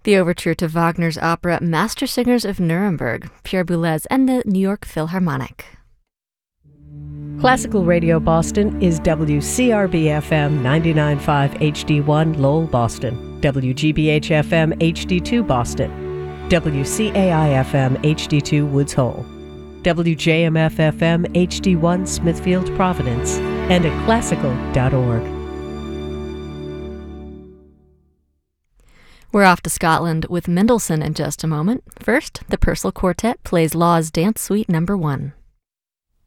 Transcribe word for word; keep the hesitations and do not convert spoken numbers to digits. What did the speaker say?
The overture to Wagner's opera Mastersingers of Nuremberg, Pierre Boulez and the New York Philharmonic. Classical Radio Boston is W C R B F M ninety-nine point five H D one Lowell, Boston, W G B H F M H D two Boston, W C A I F M H D two Woods Hole, W J M F F M H D one Smithfield, Providence, and at classical dot org. We're off to Scotland with Mendelssohn in just a moment. First, the Purcell Quartet plays Law's Dance Suite Number One.